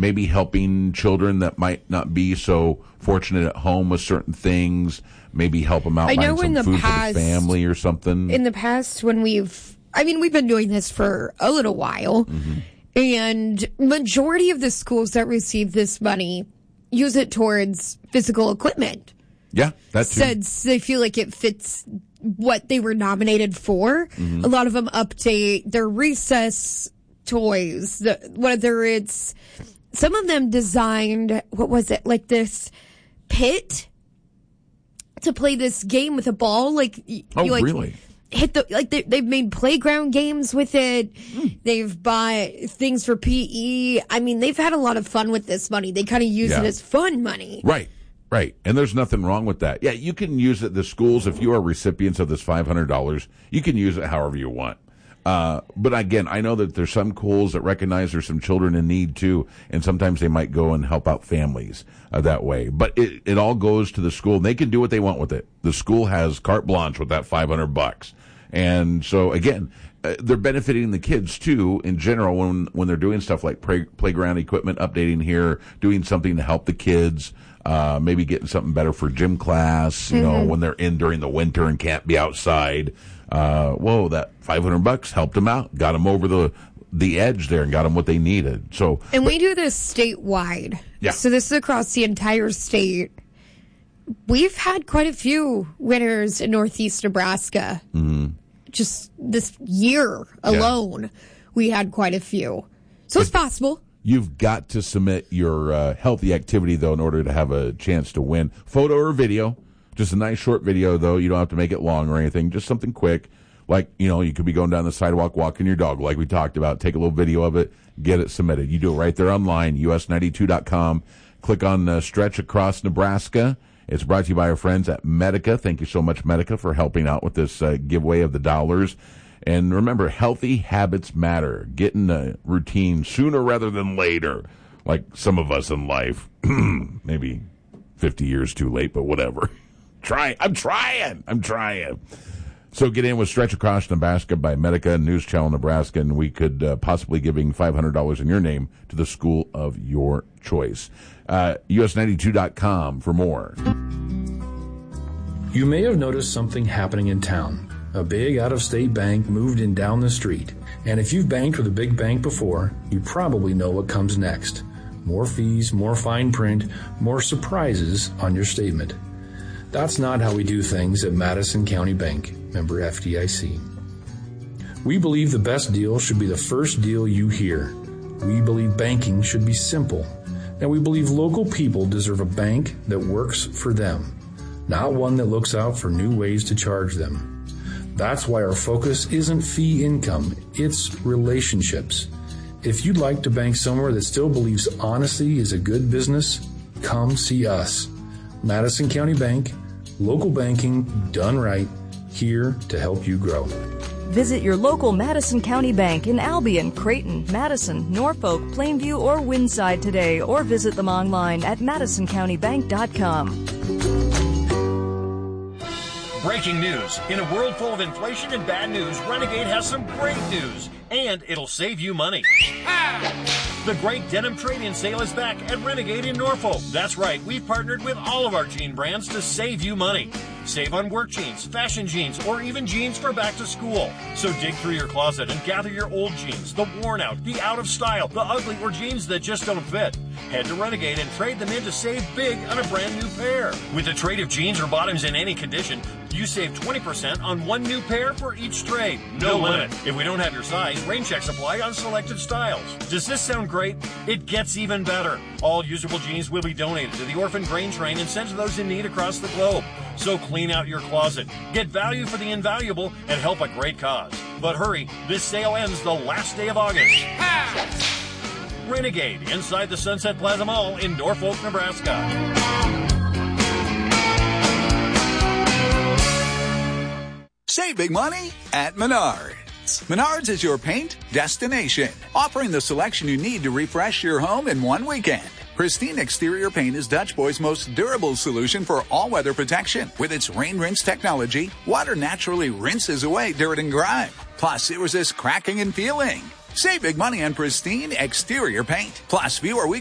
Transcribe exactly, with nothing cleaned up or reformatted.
maybe helping children that might not be so fortunate at home with certain things, maybe help them out I know buying in some the food past, for the family or something. In the past, when we've, I mean, we've been doing this for a little while, mm-hmm. and majority of the schools that receive this money use it towards physical equipment. Yeah, that's since they feel like it fits what they were nominated for. Mm-hmm. A lot of them update their recess toys, the, whether it's some of them designed, what was it, like this pit to play this game with a ball. Like, oh, you like really? Hit the like they, they've made playground games with it. Mm. They've bought things for P E. I mean, they've had a lot of fun with this money. They kind of use yeah. it as fun money, right? Right, and there's nothing wrong with that. Yeah, you can use it. The schools, if you are recipients of this five hundred dollars, you can use it however you want. Uh, but again, I know that there's some schools that recognize there's some children in need too, and sometimes they might go and help out families uh, that way. But it, it all goes to the school, and they can do what they want with it. The school has carte blanche with that five hundred bucks. And so again, uh, they're benefiting the kids too in general when when they're doing stuff like play, playground equipment updating here, doing something to help the kids. Uh, maybe getting something better for gym class, you mm-hmm. know, when they're in during the winter and can't be outside. Uh, whoa, that five hundred bucks helped them out, got them over the, the edge there and got them what they needed. So, and but, we do this statewide. Yeah. So this is across the entire state. We've had quite a few winners in Northeast Nebraska. Mm-hmm. Just this year alone, yeah. we had quite a few. So it's possible. You've got to submit your uh, healthy activity, though, in order to have a chance to win. Photo or video. Just a nice short video, though. You don't have to make it long or anything. Just something quick. Like, you know, you could be going down the sidewalk walking your dog, like we talked about. Take a little video of it. Get it submitted. You do it right there online, U S ninety-two dot com. Click on uh, Stretch Across Nebraska. It's brought to you by our friends at Medica. Thank you so much, Medica, for helping out with this uh, giveaway of the dollars. And remember, healthy habits matter. Get in a routine sooner rather than later, like some of us in life. Maybe fifty years too late, but whatever. Try. I'm trying. I'm trying. So get in with Stretch Across Nebraska by Medica, News Channel Nebraska, and we could uh, possibly giving five hundred dollars in your name to the school of your choice. Uh, U S ninety-two dot com for more. You may have noticed something happening in town. A big out-of-state bank moved in down the street. And if you've banked with a big bank before, you probably know what comes next. More fees, more fine print, more surprises on your statement. That's not how we do things at Madison County Bank, member F D I C. We believe the best deal should be the first deal you hear. We believe banking should be simple. And we believe local people deserve a bank that works for them, not one that looks out for new ways to charge them. That's why our focus isn't fee income, it's relationships. If you'd like to bank somewhere that still believes honesty is a good business, come see us. Madison County Bank, local banking done right, here to help you grow. Visit your local Madison County Bank in Albion, Creighton, Madison, Norfolk, Plainview, or Windside today, or visit them online at madison county bank dot com. Breaking news. In a world full of inflation and bad news, Renegade has some great news, and it'll save you money. The great denim trade-in sale is back at Renegade in Norfolk. That's right, we've partnered with all of our jean brands to save you money. Save on work jeans, fashion jeans, or even jeans for back to school. So dig through your closet and gather your old jeans, the worn out, the out of style, the ugly, or jeans that just don't fit. Head to Renegade and trade them in to save big on a brand new pair. With a trade of jeans or bottoms in any condition, you save twenty percent on one new pair for each trade. No, no limit. If we don't have your size, rain checks apply on selected styles. Does this sound great? It gets even better. All usable jeans will be donated to the Orphan Grain Train and sent to those in need across the globe. So clean out your closet, get value for the invaluable, and help a great cause. But hurry, this sale ends the last day of August. Ha! Renegade, inside the Sunset Plaza Mall in Norfolk, Nebraska. Save big money at Menards. Menards is your paint destination, offering the selection you need to refresh your home in one weekend. Pristine Exterior Paint is Dutch Boy's most durable solution for all-weather protection. With its rain rinse technology, water naturally rinses away dirt and grime. Plus, it resists cracking and peeling. Save big money on Pristine Exterior Paint. Plus, view our week